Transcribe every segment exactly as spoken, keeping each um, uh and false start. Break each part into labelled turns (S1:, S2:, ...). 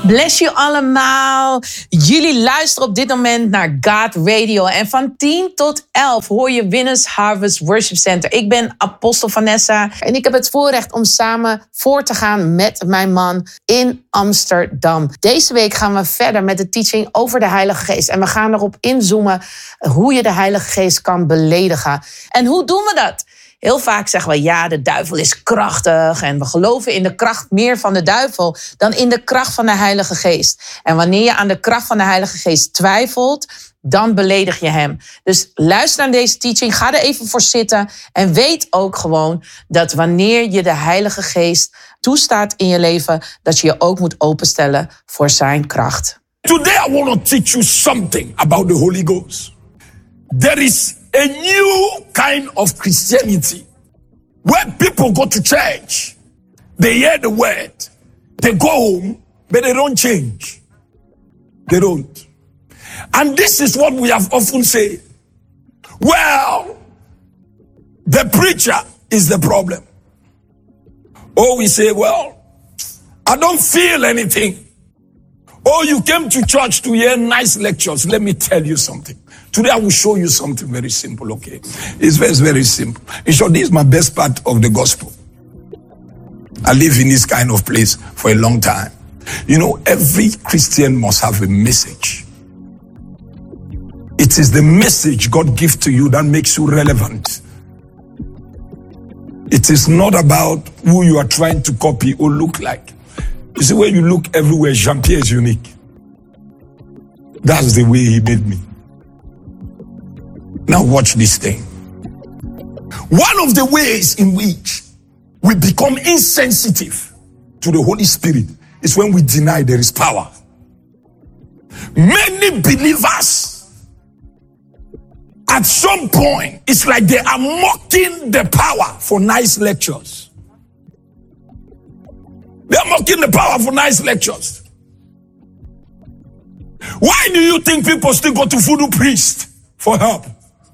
S1: Bless you allemaal. Jullie luisteren op dit moment naar God Radio. En van tien tot elf hoor je Winners Harvest Worship Center. Ik ben Apostel Vanessa. En ik heb het voorrecht om samen voor te gaan met mijn man in Amsterdam. Deze week gaan we verder met de teaching over de Heilige Geest. En we gaan erop inzoomen hoe je de Heilige Geest kan beledigen. En hoe doen we dat? Heel vaak zeggen we, ja, de duivel is krachtig. En we geloven in de kracht meer van de duivel dan in de kracht van de Heilige Geest. En wanneer je aan de kracht van de Heilige Geest twijfelt, dan beledig je hem. Dus luister naar deze teaching, ga er even voor zitten. En weet ook gewoon dat wanneer je de Heilige Geest toestaat in je leven, dat je je ook moet openstellen voor zijn kracht.
S2: Today I want to teach you something about the Holy Ghost. There is a new kind of Christianity where people go to church, they hear the word, they go home, but they don't change. They don't. And this is what we have often said. Well, the preacher is the problem. Or we say, well, I don't feel anything. Oh, you came to church to hear nice lectures. Let me tell you something. Today I will show you something very simple, okay? It's very, very simple. In short, this is my best part of the gospel. I live in this kind of place for a long time. You know, every Christian must have a message. It is the message God gives to you that makes you relevant. It is not about who you are trying to copy or look like. You see, when you look everywhere, Jean-Pierre is unique. That's the way he made me. Now watch this thing. One of the ways in which we become insensitive to the Holy Spirit is when we deny there is power. Many believers, at some point, it's like they are mocking the power for nice lectures. They are mocking the power for nice lectures. Why do you think people still go to voodoo priest for help?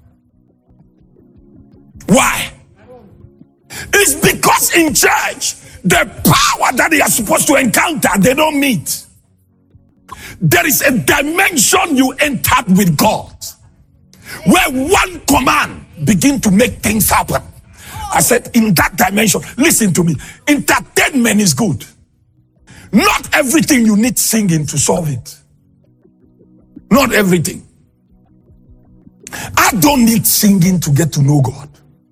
S2: Why? It's because in church, the power that they are supposed to encounter, they don't meet. There is a dimension you entered with God, where one command begin to make things happen. I said, in that dimension, listen to me, entertainment is good. Not everything you need singing to solve it. Not everything. I don't need singing to get to know God.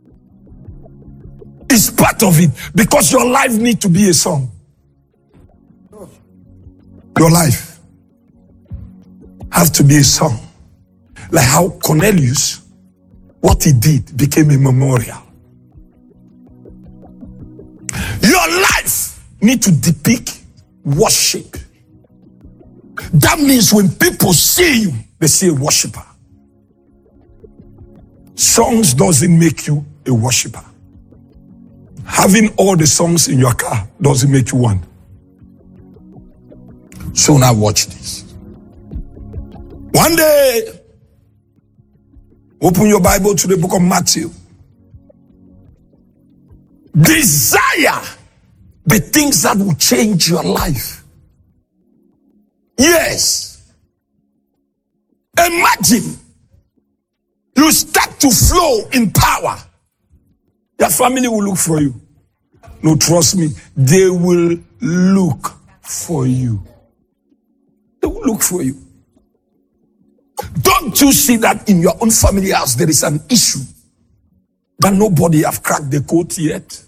S2: It's part of it, because your life needs to be a song. Your life has to be a song. Like how Cornelius, what he did became a memorial. Your life needs to depict worship. That means when people see you, they see a worshiper. Songs doesn't make you a worshiper. Having all the songs in your car doesn't make you one. So now watch this. One day, open your Bible to the book of Matthew. Desire the things that will change your life. Yes. Imagine you start to flow in power. Your family will look for you. No, trust me, they will look for you. They will look for you. Don't you see that in your own family house there is an issue that nobody have cracked the code yet?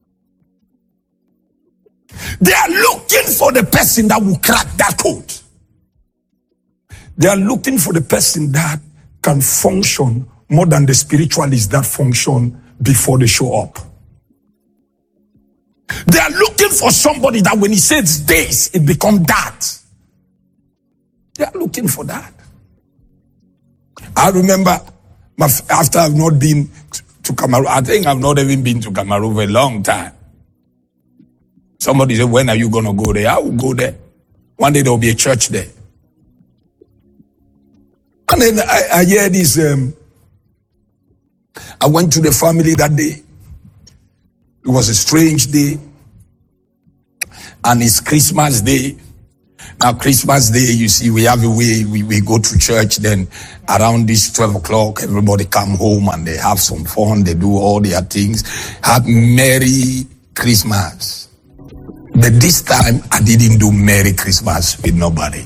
S2: They are looking for the person that will crack that code. They are looking for the person that can function more than the spiritualists that function before they show up. They are looking for somebody that when he says this, it becomes that. They are looking for that. I remember my, after I've not been to Cameroon, I think I've not even been to Cameroon for a long time. Somebody said, when are you going to go there? I will go there. One day there will be a church there. And then I, I hear this, um, I went to the family that day. It was a strange day. And it's Christmas Day. Now, Christmas Day, you see, we have a way, we, we go to church, then around this twelve o'clock, everybody come home and they have some fun, they do all their things, have Merry Christmas. But this time, I didn't do Merry Christmas with nobody.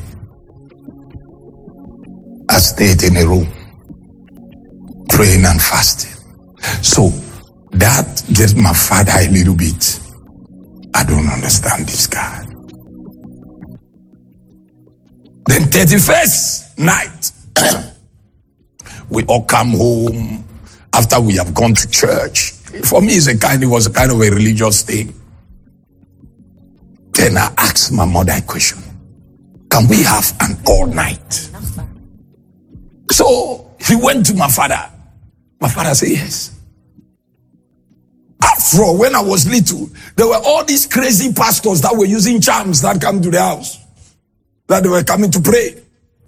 S2: I stayed in a room, praying and fasting. So, that gets my father a little bit. I don't understand this guy. Then thirty-first night, we all come home after we have gone to church. For me, it's a kind, it was a kind of a religious thing. Then I asked my mother a question. Can we have an all night? So he went to my father. My father said yes. After, when I was little, there were all these crazy pastors that were using charms that come to the house, that they were coming to pray.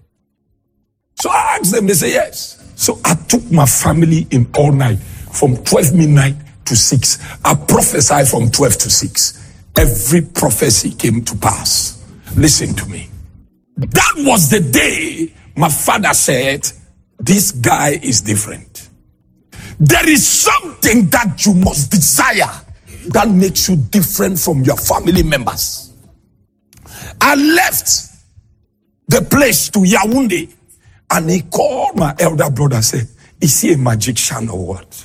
S2: So I asked them, they say yes. So I took my family in all night from twelve midnight to six. I prophesied from twelve to six. Every prophecy came to pass. Listen to me. That was the day my father said, this guy is different. There is something that you must desire that makes you different from your family members. I left the place to Yaoundé, and he called my elder brother and said, is he a magician or what?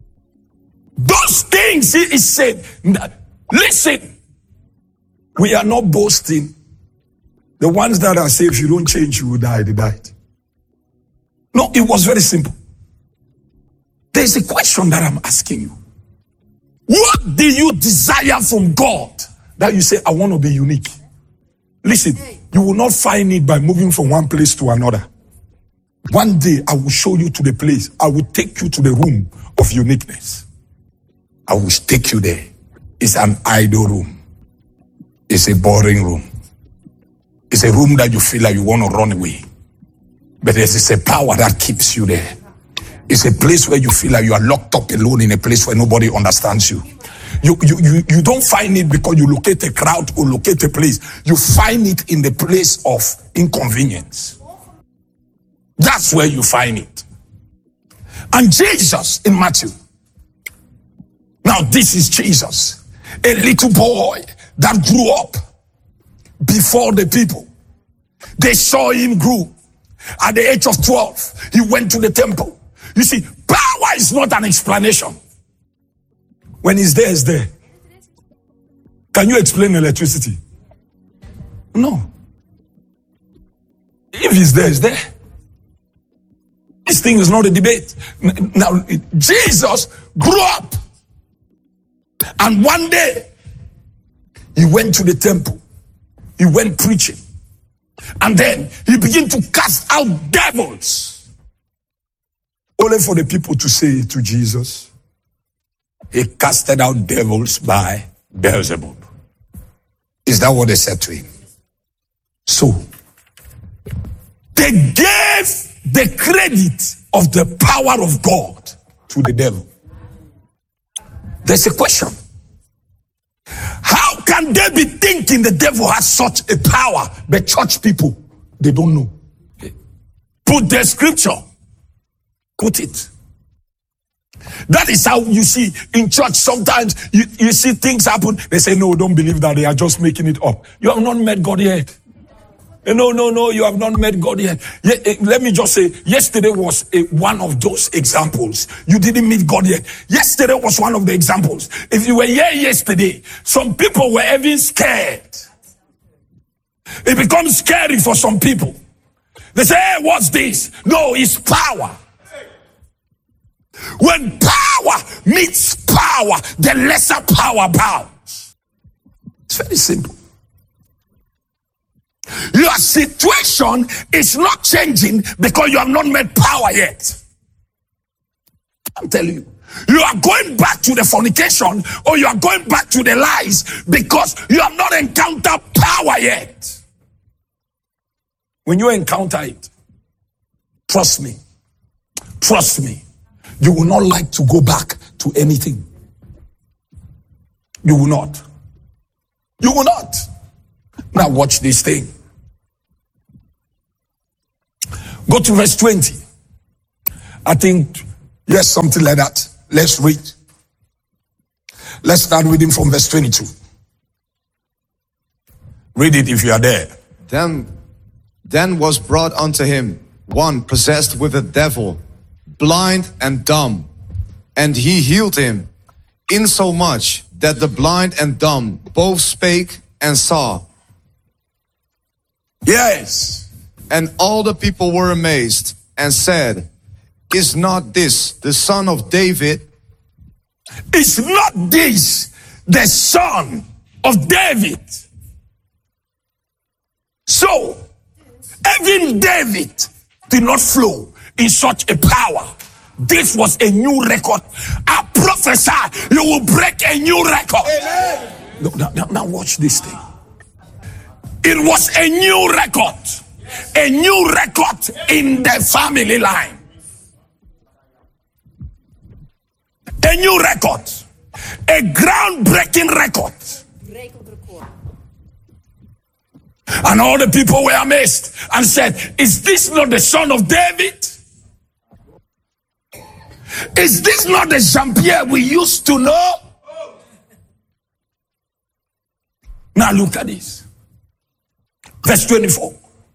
S2: Those things he, he said, listen, we are not boasting. The ones that are saved, if you don't change, you will die. They died. No, it was very simple. There's a question that I'm asking you. What do you desire from God that you say, I want to be unique? Listen, you will not find it by moving from one place to another. One day, I will show you to the place. I will take you to the room of uniqueness. I will take you there. It's an idle room. It's a boring room. It's a room that you feel like you want to run away. But there's a power that keeps you there. It's a place where you feel like you are locked up alone in a place where nobody understands you. You, you, you, you don't find it because you locate a crowd or locate a place. You find it in the place of inconvenience. That's where you find it. And Jesus in Matthew. Now this is Jesus, a little boy that grew up before the people. They saw him grow. At the age of twelve, he went to the temple. You see, power is not an explanation. When it's there, it's there. Can you explain electricity? No. If it's there, it's there. This thing is not a debate. Now, Jesus grew up. And one day, he went to the temple. He went preaching. And then he began to cast out devils. Only for the people to say to Jesus, he casted out devils by Beelzebub. Is that what they said to him? So, they gave the credit of the power of God to the devil. There's a question. How can they be thinking the devil has such a power? But church people, they don't know. Put the scripture. Put it. That is how you see in church sometimes you, you see things happen. They say, no, don't believe that. They are just making it up. You have not met God yet. No, no, no, you have not met God yet. Let me just say, yesterday was a, one of those examples. You didn't meet God yet. Yesterday was one of the examples. If you were here yesterday, some people were even scared. It becomes scary for some people. They say, hey, what's this? No, it's power. When power meets power, the lesser power bows. It's very simple. Your situation is not changing because you have not met power yet. I'm telling you. You are going back to the fornication or you are going back to the lies because you have not encountered power yet. When you encounter it, trust me, trust me, you will not like to go back to anything. You will not. You will not. Now watch this thing. Go to verse twenty. I think, yes, something like that. Let's read. Let's start reading from verse twenty-two. Read it if you are there.
S3: Then, then was brought unto him one possessed with a devil, blind and dumb, and he healed him, insomuch that the blind and dumb both spake and saw.
S2: Yes.
S3: And all the people were amazed and said, Is not this the son of David?
S2: Is not this the son of David? So, even David did not flow in such a power. This was a new record. I prophesy you will break a new record. Amen. No, now, now, now watch this thing. It was a new record. A new record in the family line. A new record. A groundbreaking record. And all the people were amazed and said, Is this not the son of David? Is this not the Jean-Pierre we used to know? Now look at this. Verse twenty-four.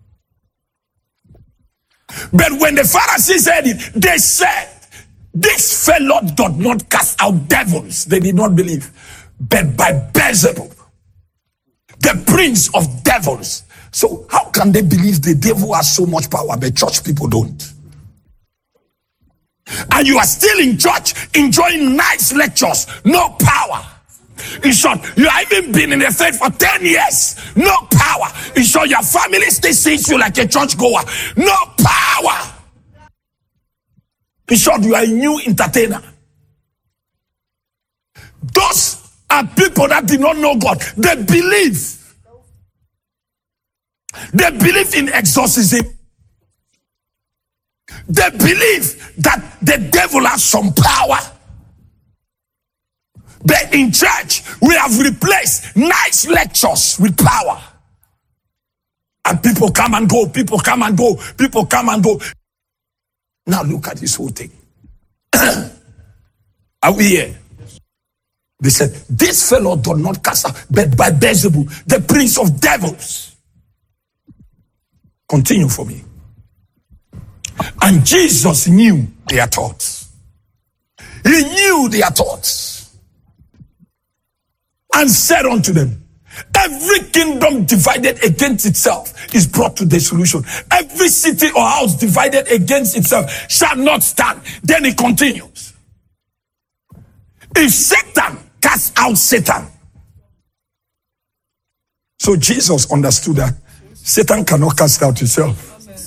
S2: But when the Pharisees heard it, they said, This fellow doth not cast out devils. They did not believe. But by Beelzebub, the prince of devils. So how can they believe the devil has so much power, but church people don't? And you are still in church enjoying nice lectures, no power. In short, you have even been in the faith for ten years, no power. In short, your family still sees you like a church goer, no power. In short, you are a new entertainer. Those are people that did not know God. They believe. They believe in exorcism. They believe that the devil has some power. But in church, we have replaced nice lectures with power. And people come and go, people come and go, people come and go. Now look at this whole thing. Are we here? They said, This fellow does not cast out, but by Beelzebub, the prince of devils. Continue for me. And Jesus knew their thoughts. He knew their thoughts. And said unto them, Every kingdom divided against itself is brought to dissolution. Every city or house divided against itself shall not stand. Then he continues. If Satan casts out Satan. So Jesus understood that Satan cannot cast out himself.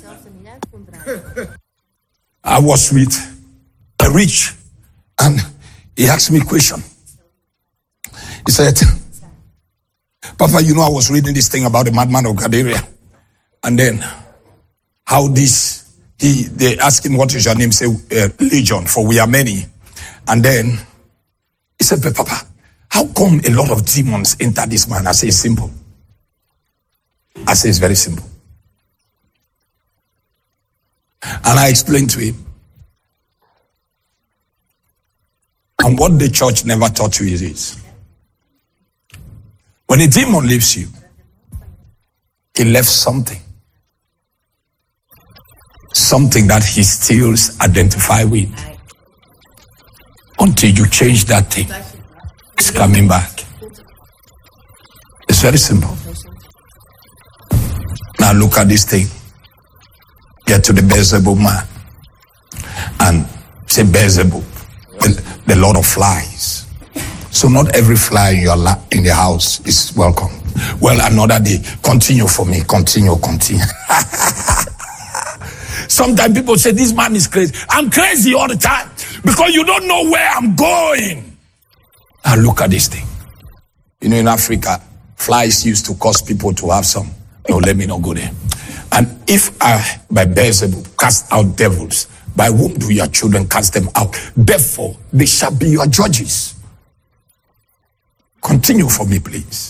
S2: I was with a rich and he asked me a question. He said, Papa, you know, I was reading this thing about the madman of Gadara. And then how this, he, they asked him, what is your name? Say, uh, Legion, for we are many. And then he said, but Papa, how come a lot of demons enter this man? I say, it's simple. I say, it's very simple. And I explained to him. And what the church never taught you is this. When a demon leaves you, he left something. Something that he still identifies with. Until you change that thing, it's coming back. It's very simple. Now look at this thing. Get to the Beelzebub man. And say Beelzebub, the, the Lord of flies. So not every fly in your la- in the house is welcome. Well, another day, continue for me, continue, continue. Sometimes people say, this man is crazy. I'm crazy all the time because you don't know where I'm going. Now look at this thing. You know, in Africa, flies used to cause people to have some. No, let me not go there. And if I, by Beelzebub, cast out devils, by whom do your children cast them out? Therefore, they shall be your judges. Continue for me, please.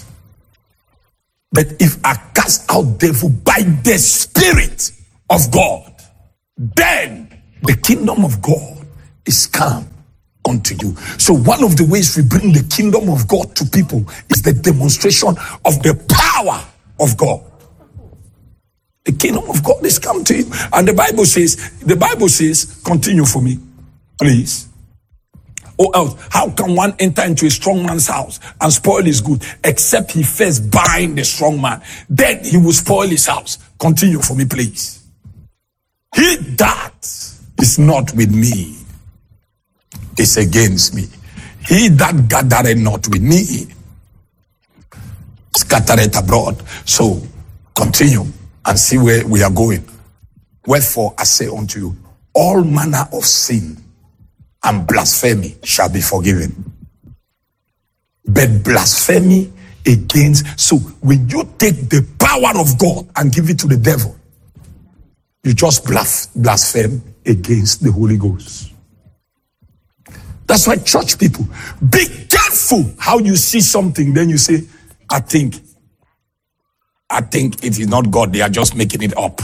S2: But if I cast out devil by the Spirit of God, then the kingdom of God is come unto you. So one of the ways we bring the kingdom of God to people is the demonstration of the power of God. The kingdom of God is come to you. And the Bible says, the Bible says, continue for me, please. Or else, how can one enter into a strong man's house and spoil his good, except he first bind the strong man? Then he will spoil his house. Continue for me, please. He that is not with me is against me. He that gathereth not with me scattereth abroad. So continue and see where we are going. Wherefore I say unto you, all manner of sin and blasphemy shall be forgiven. But blasphemy against, so when you take the power of God and give it to the devil, you just blaspheme against the Holy Ghost. That's why church people, be careful how you see something, then you say, I think, I think it is not God, they are just making it up.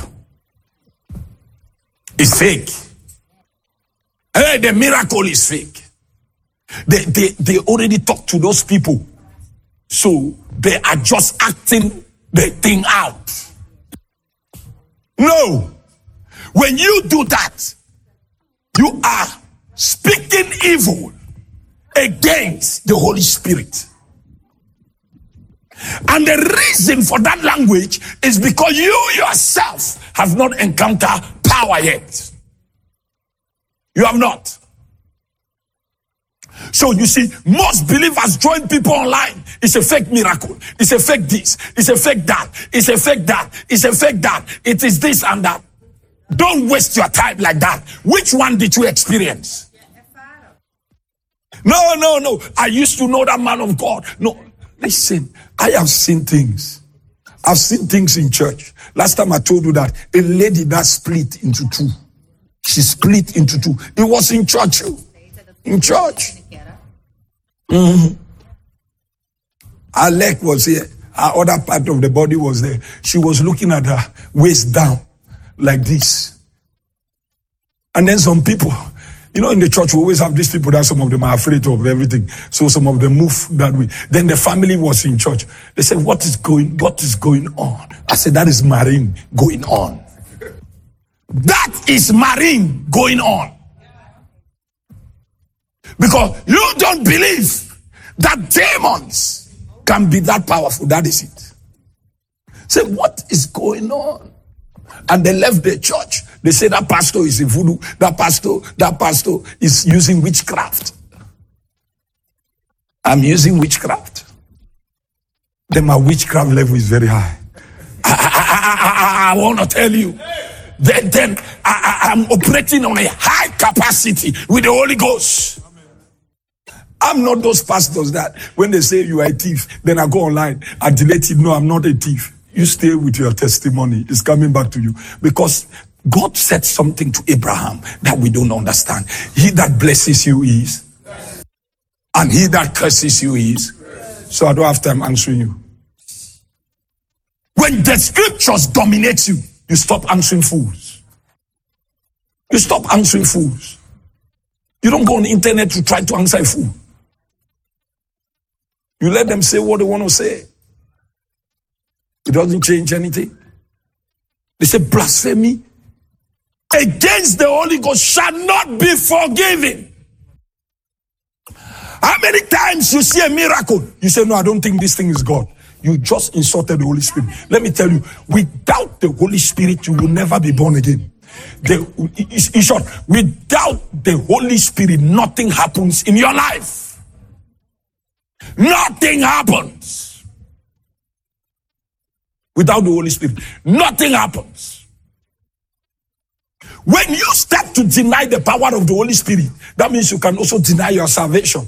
S2: It's fake. Hey, the miracle is fake. They, they, they already talked to those people. So they are just acting the thing out. No. When you do that, you are speaking evil against the Holy Spirit. And the reason for that language is because you yourself have not encountered power yet. You have not. So you see, most believers join people online. It's a fake miracle. It's a fake this. It's a fake that. It's a fake that. It's a fake that. It is this and that. Don't waste your time like that. Which one did you experience? No, no, no. I used to know that man of God. No, listen. I have seen things. I've seen things in church. Last time I told you that a lady that split into two. She split into two. It was in church. In church. Mm-hmm. Her leg was here. Her other part of the body was there. She was looking at her waist down like this. And then some people, you know, in the church, we always have these people that some of them are afraid of everything. So some of them move that way. Then the family was in church. They said, what is going, what is going on? I said, that is marine going on. That is marine going on. Because you don't believe that demons can be that powerful. That is it. Say, what is going on? And they left the church. They say that pastor is a voodoo. That pastor, that pastor is using witchcraft. I'm using witchcraft. Then my witchcraft level is very high. I, I, I, I, I want to tell you. Then, then I, I, I'm operating on a high capacity with the Holy Ghost. I'm not those pastors that when they say you are a thief, then I go online, I delete it. No, I'm not a thief. You stay with your testimony. It's coming back to you. Because God said something to Abraham that we don't understand. He that blesses you is, and he that curses you is. So I don't have time answering you. When the scriptures dominate you, you stop answering fools. You stop answering fools. You don't go on the internet to try to answer a fool. You let them say what they want to say. It doesn't change anything. They say blasphemy against the Holy Ghost shall not be forgiven. How many times you see a miracle, you say, no, I don't think this thing is God. You just insulted the Holy Spirit. Let me tell you, without the Holy Spirit, you will never be born again. The, in short, without the Holy Spirit, nothing happens in your life. Nothing happens. Without the Holy Spirit, nothing happens. When you start to deny the power of the Holy Spirit, that means you can also deny your salvation.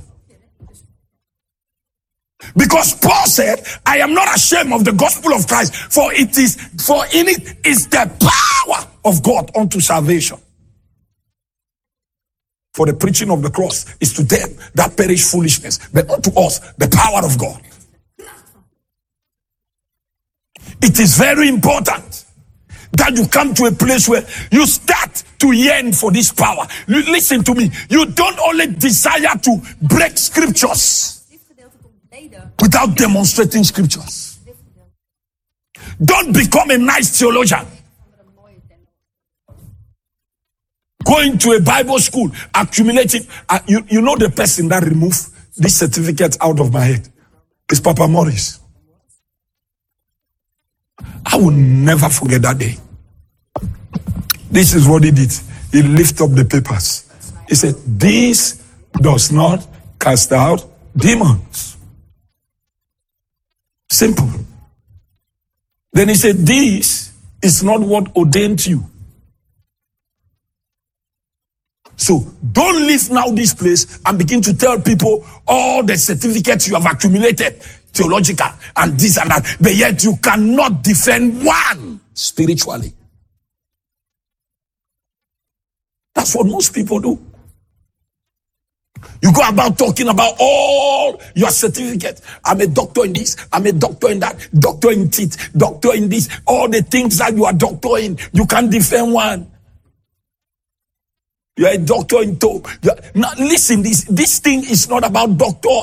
S2: Because Paul said, I am not ashamed of the gospel of Christ, for it is, for in it is the power of God unto salvation. For the preaching of the cross is to them that perish foolishness, but unto us the power of God. It is very important that you come to a place where you start to yearn for this power. You, listen to me. You don't only desire to break scriptures without demonstrating scriptures. Don't become a nice theologian. Going to a Bible school, accumulating. Uh, you, you know the person that removed this certificate out of my head? It's Papa Morris. I will never forget that day. This is what he did. He lifted up the papers. He said, this does not cast out demons. Simple. Then he said, this is not what ordained you. So don't leave now this place and begin to tell people all the certificates you have accumulated, theological and this and that, but yet you cannot defend one spiritually. That's what most people do. You go about talking about all your certificates. I'm a doctor in this, I'm a doctor in that, doctor in teeth, doctor in this, all the things that you are doctor in, you can't defend one. You are a doctor in toe. Now listen, this, this thing is not about doctor